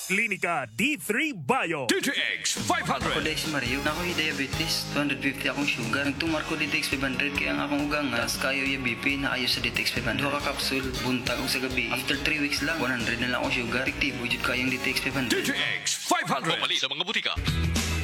Klinika D3 Bio. DTX Ako 500. dahil si Mario, na ako'y diabetes, 250 akong sugar. Nagtumar ko DTX 500 kaya ang akong ugang nga, kayo yung BP na ayos sa DTX 500. Duha ka kapsul, buntag o sa gabi. After 3 weeks lang, 100 na lang akong sugar. Efektibo jud kayong DTX 500. DTX 500. Pamali sa mga butika.